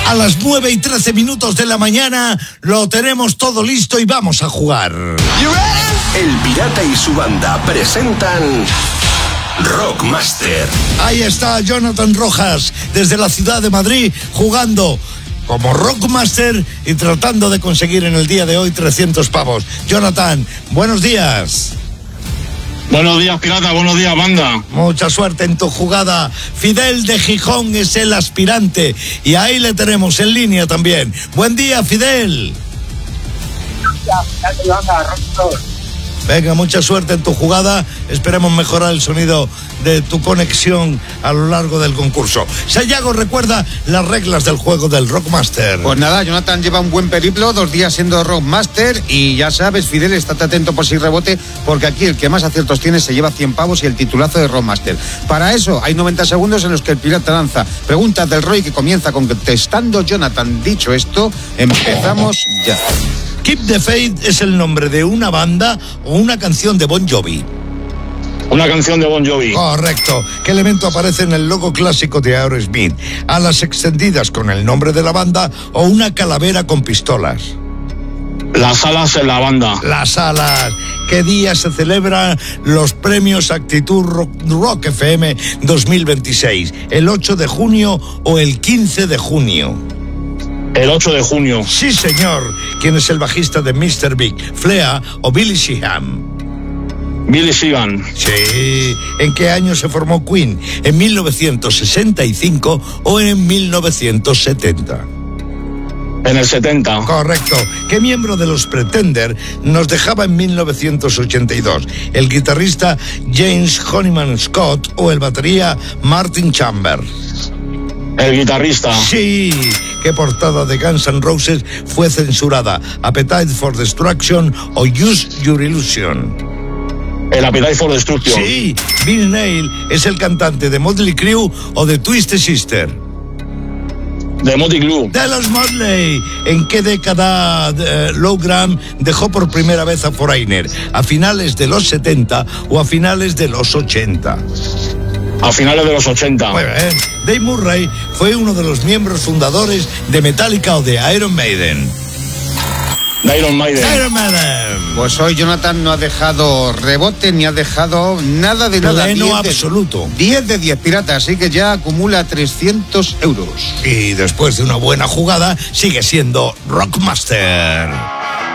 A las 9:13 de la mañana lo tenemos todo listo y vamos a jugar. El Pirata y su banda presentan Rockmaster. Ahí está Jonathan Rojas desde la ciudad de Madrid jugando como Rockmaster y tratando de conseguir en el día de hoy 300 pavos. Jonathan, buenos días. Buenos días, Pirata, buenos días, banda. Mucha suerte en tu jugada. Fidel de Gijón es el aspirante y ahí le tenemos en línea también. Buen día, Fidel. Venga, mucha suerte en tu jugada. Esperemos mejorar el sonido de tu conexión a lo largo del concurso. Sayago, recuerda las reglas del juego del Rockmaster. Pues nada, Jonathan lleva un buen periplo, 2 días siendo Rockmaster y ya sabes, Fidel, estate atento por si rebote, porque aquí el que más aciertos tiene se lleva 100 pavos y el titulazo de Rockmaster. Para eso hay 90 segundos en los que el pirata lanza preguntas del Roy que comienza contestando Jonathan. Dicho esto, empezamos ya. Keep the Faith es el nombre de una banda o una canción de Bon Jovi. Una canción de Bon Jovi. Correcto. ¿Qué elemento aparece en el logo clásico de Aerosmith? Alas extendidas con el nombre de la banda o una calavera con pistolas. Las alas en la banda. Las alas. ¿Qué día se celebran los premios Actitud Rock FM 2026? ¿El 8 de junio o el 15 de junio? El 8 de junio. Sí, señor. ¿Quién es el bajista de Mr. Big? ¿Flea o Billy Sheehan? Billy Sheehan. Sí. ¿En qué año se formó Queen? ¿En 1965 o en 1970? En el 70. Correcto. ¿Qué miembro de los Pretender nos dejaba en 1982? ¿El guitarrista James Honeyman Scott o el batería Martin Chambers? El guitarrista. Sí. ¿Qué portada de Guns N' Roses fue censurada? ¿Appetite for Destruction o Use Your Illusion? El Appetite for Destruction. Sí. Vince Neil es el cantante de Motley Crue o de Twisted Sister. De Motley Crue. De los Motley. ¿En qué década Lou Gramm dejó por primera vez a Foreigner? ¿A finales de los 70 o a finales de los 80? A finales de los 80. Muy bien. Dave Murray fue uno de los miembros fundadores de Metallica o de Iron Maiden. Iron Maiden. Iron Maiden. Pues hoy Jonathan no ha dejado rebote ni ha dejado nada de nada. Pleno absoluto. 10 de 10, pirata, así que ya acumula 300 euros. Y después de una buena jugada, sigue siendo Rockmaster.